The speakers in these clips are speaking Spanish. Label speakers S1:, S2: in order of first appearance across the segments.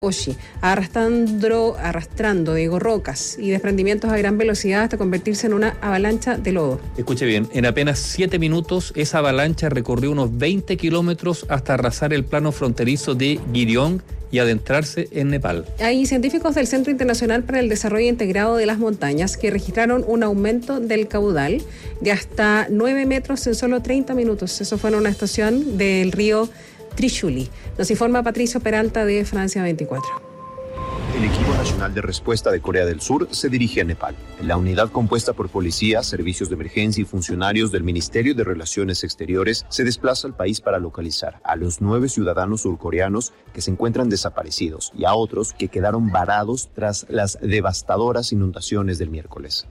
S1: Oshi, arrastrando rocas y desprendimientos a gran velocidad hasta convertirse en una avalancha de lodo.
S2: Escuche bien, en apenas 7 minutos esa avalancha recorrió unos 20 kilómetros hasta arrasar el plano fronterizo de Gireong y adentrarse en Nepal.
S1: Hay científicos del Centro Internacional para el Desarrollo Integrado de las Montañas que registraron un aumento del caudal de hasta 9 metros en solo 30 minutos. Eso fue en una estación del río Trishuli. Nos informa Patricio Peralta de Francia 24.
S3: El equipo nacional de respuesta de Corea del Sur se dirige a Nepal. La unidad compuesta por policías, servicios de emergencia y funcionarios del Ministerio de Relaciones Exteriores se desplaza al país para localizar a los 9 ciudadanos surcoreanos que se encuentran desaparecidos y a otros que quedaron varados tras las devastadoras inundaciones del miércoles.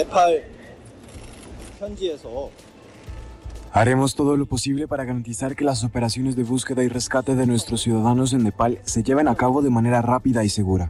S4: Haremos todo lo posible para garantizar que las operaciones de búsqueda y rescate de nuestros ciudadanos en Nepal se lleven a cabo de manera rápida y segura.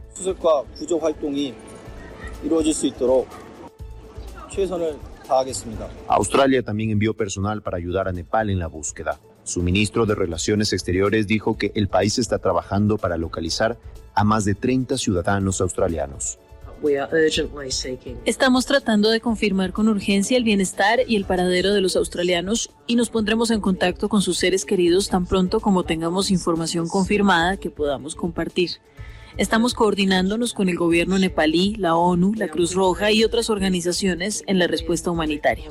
S3: Australia también envió personal para ayudar a Nepal en la búsqueda. Su ministro de Relaciones Exteriores dijo que el país está trabajando para localizar a más de 30 ciudadanos australianos.
S5: Estamos tratando de confirmar con urgencia el bienestar y el paradero de los australianos y nos pondremos en contacto con sus seres queridos tan pronto como tengamos información confirmada que podamos compartir. Estamos coordinándonos con el gobierno nepalí, la ONU, la Cruz Roja y otras organizaciones en la respuesta humanitaria.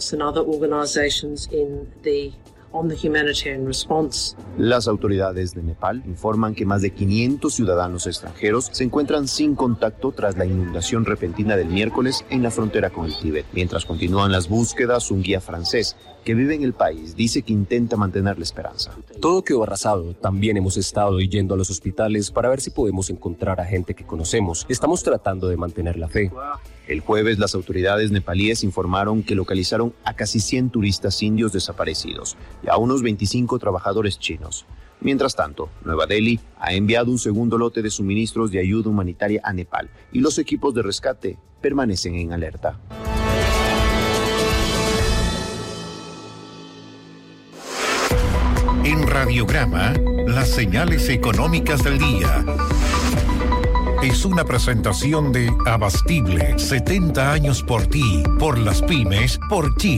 S3: Las autoridades de Nepal informan que más de 500 ciudadanos extranjeros se encuentran sin contacto tras la inundación repentina del miércoles en la frontera con el Tíbet. Mientras continúan las búsquedas, un guía francés que vive en el país dice que intenta mantener la esperanza.
S6: Todo quedó arrasado. También hemos estado yendo a los hospitales para ver si podemos encontrar a gente que conocemos. Estamos tratando de mantener la fe.
S3: El jueves, las autoridades nepalíes informaron que localizaron a casi 100 turistas indios desaparecidos y a unos 25 trabajadores chinos. Mientras tanto, Nueva Delhi ha enviado un segundo lote de suministros de ayuda humanitaria a Nepal y los equipos de rescate permanecen en alerta.
S7: En Radiograma, las señales económicas del día. Es una presentación de Abastible, 70 años por ti, por las pymes, por Chile.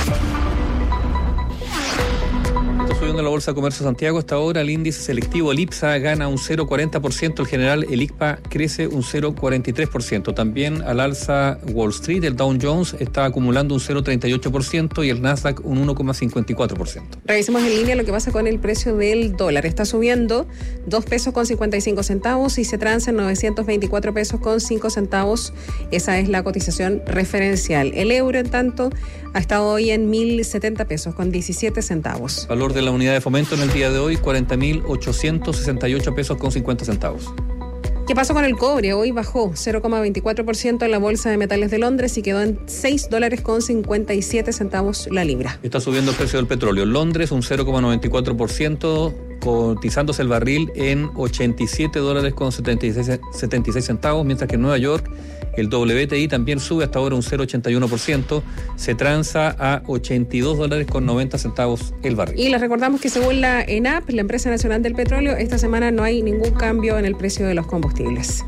S2: Subiendo la Bolsa de Comercio de Santiago, hasta ahora el índice selectivo, el IPSA, gana un 0,40%, el general, el ICPA, crece un 0,43%. También al alza Wall Street, el Dow Jones está acumulando un 0,38% y el Nasdaq un 1,54%.
S1: Revisemos en línea lo que pasa con el precio del dólar. Está subiendo 2 pesos con 55 centavos y se transa en 924 pesos con 5 centavos. Esa es la cotización referencial. El euro, en tanto, ha estado hoy en 1.070 pesos con 17 centavos.
S2: Valor de la unidad de fomento en el día de hoy, 40.868 pesos con 50 centavos.
S1: ¿Qué pasó con el cobre? Hoy bajó 0,24% en la Bolsa de Metales de Londres y quedó en $6 con 57 centavos la libra.
S2: Está subiendo el precio del petróleo. En Londres un 0,94%, cotizándose el barril en $87 con 76 centavos, mientras que en Nueva York el WTI también sube hasta ahora un 0,81%, se transa a $82 con 90 centavos el barril.
S1: Y les recordamos que según la ENAP, la Empresa Nacional del Petróleo, esta semana no hay ningún cambio en el precio de los combustibles.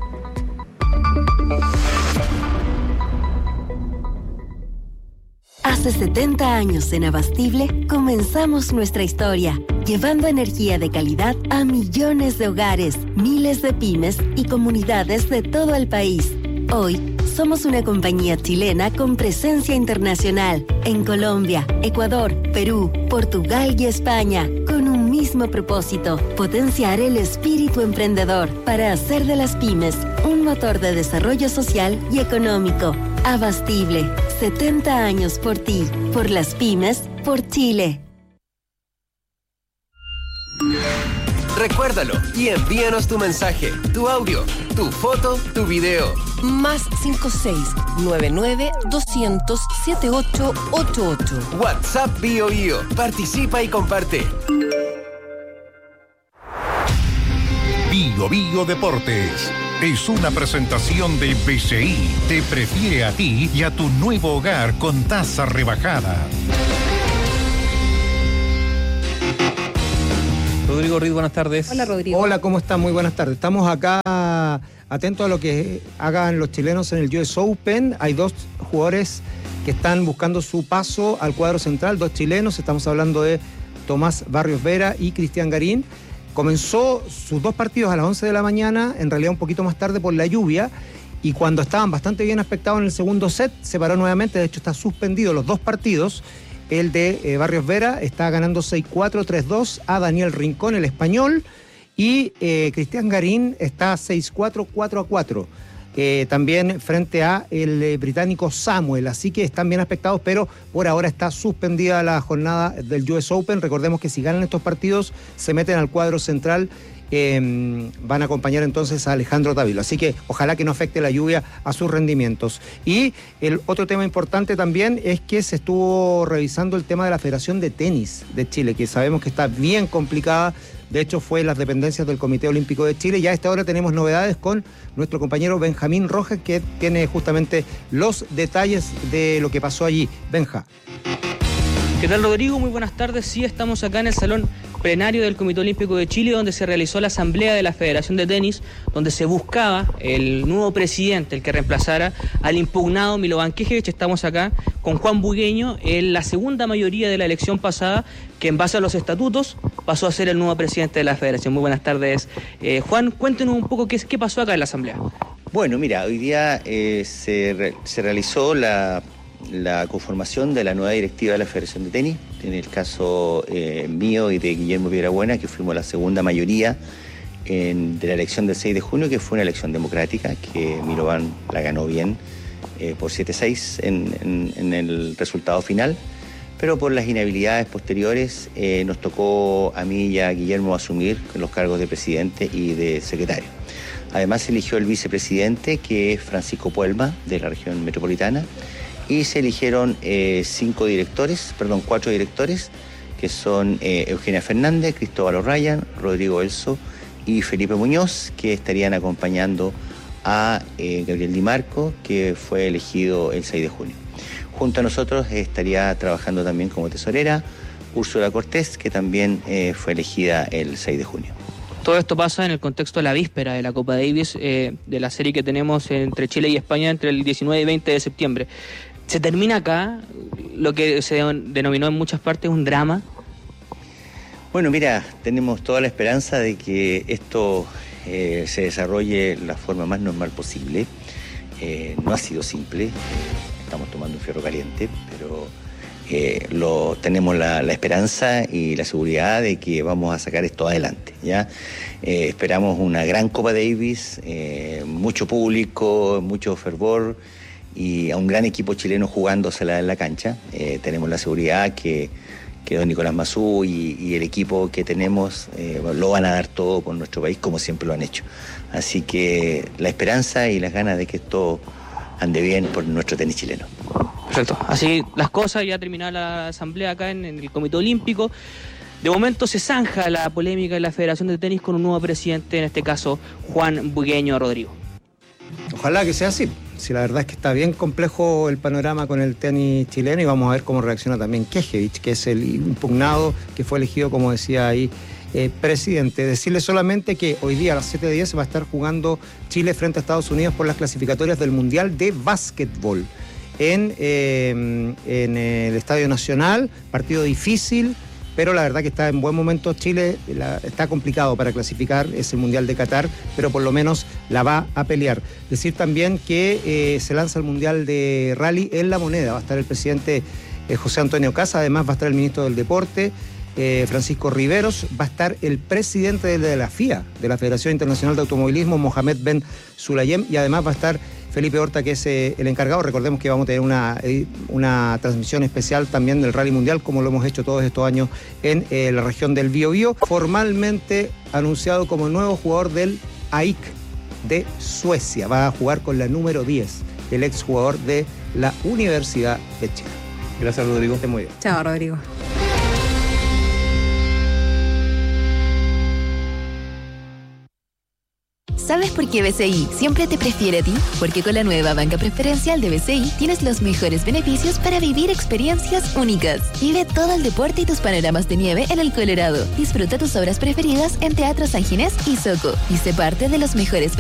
S8: Hace 70 años en Abastible comenzamos nuestra historia, llevando energía de calidad a millones de hogares, miles de pymes y comunidades de todo el país. Hoy somos una compañía chilena con presencia internacional en Colombia, Ecuador, Perú, Portugal y España, con un mismo propósito: potenciar el espíritu emprendedor para hacer de las pymes un motor de desarrollo social y económico. Abastible, 70 años por ti, por las pymes, por Chile.
S9: Recuérdalo y envíanos tu mensaje, tu audio, tu foto, tu video.
S10: +56 99 200 7888.
S9: WhatsApp BioBio. Participa y comparte.
S7: BioBio Deportes es una presentación de BCI. Te prefiere a ti y a tu nuevo hogar con tasa rebajada.
S2: Rodrigo Riz, buenas tardes.
S1: Hola, Rodrigo.
S11: Hola, ¿cómo están? Muy buenas tardes. Estamos acá atentos a lo que hagan los chilenos en el US Open. Hay 2 jugadores que están buscando su paso al cuadro central, 2 chilenos. Estamos hablando de Tomás Barrios Vera y Cristian Garín. Comenzó sus 2 partidos a las 11 de la mañana, en realidad un poquito más tarde por la lluvia, y cuando estaban bastante bien aspectados en el segundo set, se paró nuevamente. De hecho, está suspendido los 2 partidos. El de Barrios Vera está ganando 6-4, 3-2 a Daniel Rincón, el español, y Cristian Garín está 6-4, 4-4. También frente a el británico Samuel, así que están bien aspectados, pero por ahora está suspendida la jornada del US Open. Recordemos que si ganan estos partidos se meten al cuadro central, van a acompañar entonces a Alejandro Tavilo, así que ojalá que no afecte la lluvia a sus rendimientos. Y el otro tema importante también es que se estuvo revisando el tema de la Federación de Tenis de Chile, que sabemos que está bien complicada. De hecho, fue en las dependencias del Comité Olímpico de Chile. Ya a esta hora tenemos novedades con nuestro compañero Benjamín Rojas, que tiene justamente los detalles de lo que pasó allí. Benja.
S12: ¿Qué tal, Rodrigo? Muy buenas tardes. Sí, estamos acá en el Salón Plenario del Comité Olímpico de Chile, donde se realizó la asamblea de la Federación de Tenis, donde se buscaba el nuevo presidente, el que reemplazara al impugnado Milovan Knežević. Estamos acá con Juan Bugueño, en la segunda mayoría de la elección pasada, que en base a los estatutos pasó a ser el nuevo presidente de la Federación. Muy buenas tardes. Juan, cuéntenos un poco qué pasó acá en la asamblea.
S13: Bueno, mira, hoy día se realizó la conformación de la nueva directiva de la Federación de Tenis. En el caso mío y de Guillermo Piedrabuena, que fuimos la segunda mayoría de la elección del 6 de junio, que fue una elección democrática, que Milovan la ganó bien por 7-6 en el resultado final, pero por las inhabilidades posteriores nos tocó a mí y a Guillermo asumir los cargos de presidente y de secretario. Además se eligió el vicepresidente, que es Francisco Puelma, de la región metropolitana, y se eligieron 4 directores, que son Eugenia Fernández, Cristóbal O'Ryan, Rodrigo Elso y Felipe Muñoz, que estarían acompañando a Gabriel Di Marco, que fue elegido el 6 de junio. Junto a nosotros estaría trabajando también como tesorera Úrsula Cortés, que también fue elegida el 6 de junio.
S12: Todo esto pasa en el contexto de la víspera de la Copa Davis, de la serie que tenemos entre Chile y España entre el 19 y 20 de septiembre. ¿Se termina acá lo que se denominó en muchas partes un drama?
S13: Bueno, mira, tenemos toda la esperanza de que esto se desarrolle de la forma más normal posible. No ha sido simple, estamos tomando un fierro caliente, pero tenemos la esperanza y la seguridad de que vamos a sacar esto adelante, ¿ya? Esperamos una gran Copa Davis, mucho público, mucho fervor y a un gran equipo chileno jugándosela en la cancha. Tenemos la seguridad que don Nicolás Mazú y el equipo que tenemos lo van a dar todo por nuestro país, como siempre lo han hecho. Así que la esperanza y las ganas de que esto ande bien por nuestro tenis chileno.
S12: Perfecto. Así las cosas, ya terminada la asamblea acá en el Comité Olímpico. De momento se zanja la polémica de la Federación de Tenis con un nuevo presidente, en este caso Juan Bugueño. Rodrigo.
S11: Ojalá que sea así. Si la verdad es que está bien complejo el panorama con el tenis chileno, y vamos a ver cómo reacciona también Knežević, que es el impugnado que fue elegido, como decía ahí, presidente. Decirle solamente que hoy día a las 7:10 va a estar jugando Chile frente a Estados Unidos por las clasificatorias del Mundial de Básquetbol en el Estadio Nacional. Partido difícil, pero la verdad que está en buen momento Chile. Está complicado para clasificar ese Mundial de Qatar, pero por lo menos la va a pelear. Decir también que se lanza el Mundial de Rally en La Moneda. Va a estar el presidente José Antonio Casa, además va a estar el ministro del Deporte, Francisco Riveros, va a estar el presidente de la FIA, de la Federación Internacional de Automovilismo, Mohamed Ben Sulayem, y además va a estar Felipe Horta, que es el encargado. Recordemos que vamos a tener una transmisión especial también del Rally Mundial, como lo hemos hecho todos estos años en la región del Biobío. Formalmente anunciado como nuevo jugador del AIK de Suecia. Va a jugar con la número 10, el exjugador de la Universidad de Chile.
S2: Gracias, Rodrigo.
S11: Esté muy bien.
S1: Chao, Rodrigo.
S8: ¿Sabes
S14: ¿Sabes por qué BCI siempre te prefiere a ti? Porque con la nueva banca preferencial de BCI tienes los mejores beneficios para vivir experiencias únicas. Vive todo el deporte y tus panoramas de nieve en el Colorado. Disfruta tus obras preferidas en Teatro San Ginés y Soco. Y sé parte de los mejores